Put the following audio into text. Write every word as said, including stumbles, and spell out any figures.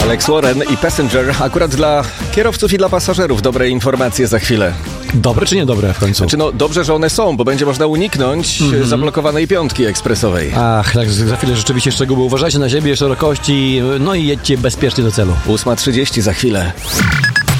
Alex Warren i Passenger. Akurat dla kierowców i dla pasażerów dobre informacje za chwilę. Dobre czy niedobre w końcu? Znaczy no dobrze, że one są, bo będzie można uniknąć mm-hmm. zablokowanej piątki ekspresowej. Ach, tak, za chwilę rzeczywiście szczegóły. Uważajcie na siebie, szerokości, no i jedźcie bezpiecznie do celu. ósma trzydzieści za chwilę.